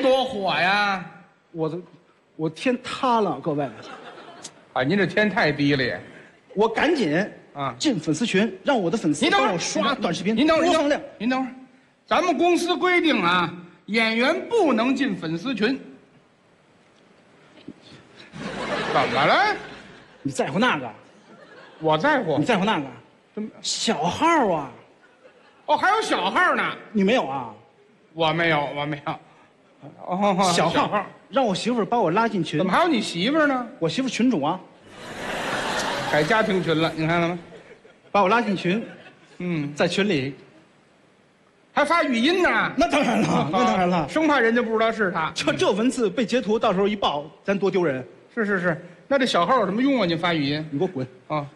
多火呀！ 我天塌了，各位， 啊，您这天太低了也。 我赶紧啊进粉丝群，让我的粉丝您等会儿帮我刷短视频， 您等会儿， 播放量。 您等会儿，咱们公司规定啊，演员不能进粉丝群。怎么了？ 你在乎那个？ 我在乎你。在乎那个？ 怎么？ 小号啊， 哦，还有小号呢？ 你没有啊？ 我没有，我没有。哦， 小号，让我媳妇儿把我拉进群。 怎么还有你媳妇儿呢？ 我媳妇儿群主啊， 改家庭群了，你看了吗？ 把我拉进群， 嗯， 在群里。 还发语音呢。 那当然了，那当然了。 生怕人家不知道是他。 这文字被截图，到时候一爆，咱多丢人。 是，那这小号有什么用啊？你发语音你给我滚！ 啊！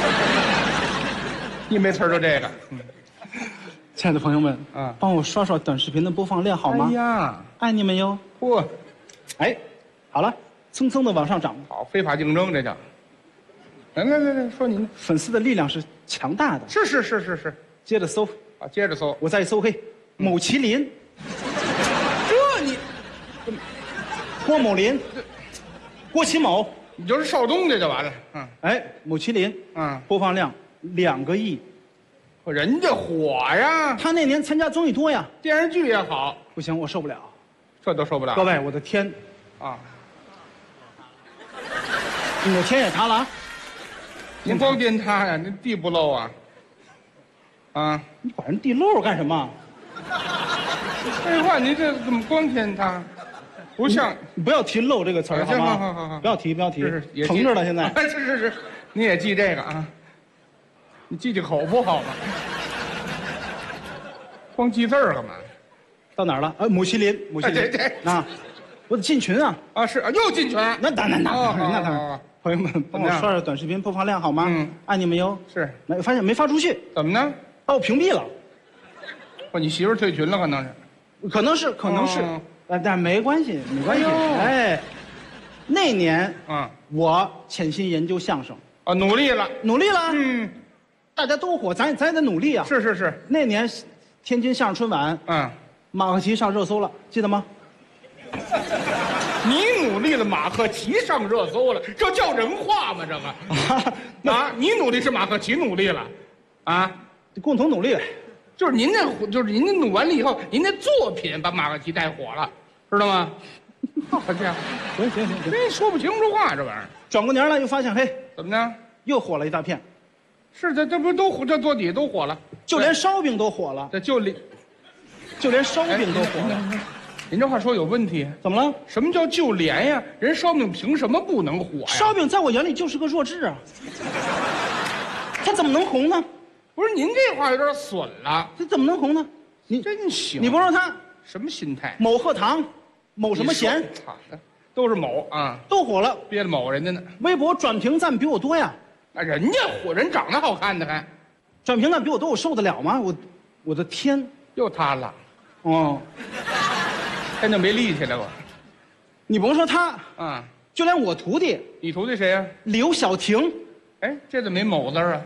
一没词儿就这个。 亲爱的朋友们， 啊帮我刷刷短视频的播放量好吗？ 哎呀， 爱你们哟！ 嚯， 哎，好了，蹭蹭的往上涨， 好，非法竞争这叫。来，说您的。 粉丝的力量是强大的。 是。 接着搜， 啊，接着搜。 我再一搜，嘿，某麒麟， 这你郭某林，郭启某， 你就是少东家就完了。 哎，某麒麟，播放量2个亿。 人家火呀， 他那年参加综艺多呀， 电视剧也好， 不行，我受不了。 这都受不了。 各位，我的天， 啊， 你的天也塌了啊！ 您光颠塌呀，那地不漏啊。啊， 你管人地漏干什么？ 废话，您这怎么光天塌？不像。 你不要提漏这个词儿，好吗？ 好， 不要提， 是疼着了现在。 是，你也记这个啊。你记口不好吗？光记字儿干嘛？ 到哪儿了？某麒麟， 对啊，我得进群啊！ 啊，是啊，又进群。 那当然， 好朋友们，帮我刷刷短视频播放量好吗？爱你们哟！ 是， 发现没发出去， 怎么呢？ 把我屏蔽了。 你媳妇儿退群了，可能是， 可能是，但没关系。哎，那年我潜心研究相声啊，努力了， 大家都火，咱也得努力啊。 是。 那年天津相声春晚，马克奇上热搜了，记得吗？ 你努力了，马克奇上热搜了，这叫人话吗？这个啊，你努力是马克奇努力了，啊， 共同努力。 就是您努完了以后，您的作品把马克奇带火了，知道吗？好这样， 行， 这说不清楚话，这玩意儿。 转过年来又发现，嘿， 怎么呢？ 又火了一大片。 是这不都火？这坐底都火了， 就连烧饼都火了。就连烧饼都火了。 您这话说有问题。 怎么了？ 什么叫就连呀？人烧饼凭什么不能火呀？ 烧饼在我眼里就是个弱智啊，他怎么能红呢？ 不是您这话有点损了， 他怎么能红呢？你真行！ 你不说他什么心态？ 某鹤堂，某什么贤， 操的，都是某啊， 都火了， 憋着某人家呢。 微博转评赞比我多呀， 那人家火，人长得好看的还转评赞比我多，我受得了吗？我的天， 又塌了， 哦， 现在没力气了我。 你甭说他啊， 就连我徒弟， 你徒弟谁呀？ 刘晓婷， 哎，这怎么没某字啊？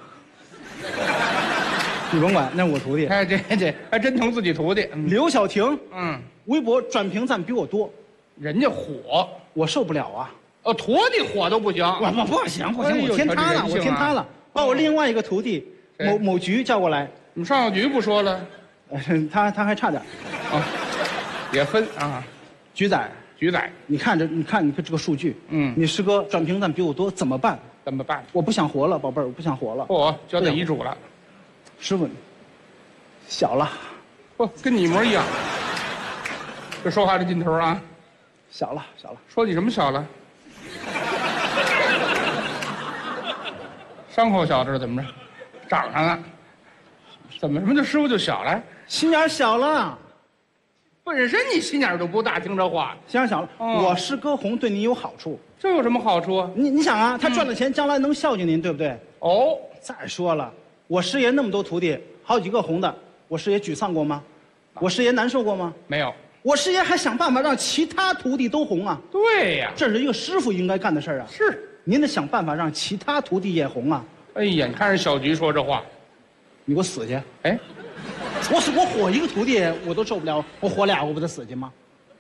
你甭管，那是我徒弟。 哎，这还真成自己徒弟。 刘晓婷，微博转评赞比我多， 人家火， 我受不了啊！ 哦，徒弟火都不行， 不行，我天塌了，我天塌了！把我另外一个徒弟某局叫过来， 你们上校局不说了？ 他还差点， 也分啊， 局仔，你看这个数据，你师哥转评赞比我多，怎么办？ 怎么办？ 我不想活了，宝贝儿，我不想活了。 嚯，交代遗嘱了。 师傅，小了， 不跟你一模一样。这说话这劲头啊， 小了。 说你什么小了？伤口小，这是怎么着？长上了？怎么什么就师傅就小了？ 心眼小了。 本身你心眼就不大，听这话。 心眼小了，我师哥红对你有好处。 这有什么好处啊？ 你想啊，他赚了钱，将来能孝敬您，对不对？ 哦。 再说了，我师爷那么多徒弟，好几个红的，我师爷沮丧过吗？我师爷难受过吗？ 没有。 我师爷还想办法让其他徒弟都红啊。 对呀， 这是一个师傅应该干的事儿啊。 是， 您得想办法让其他徒弟也红啊。 哎呀，你看人小菊说这话， 你给我死去！ 哎， 我火一个徒弟我都受不了，我火俩我不得死去吗？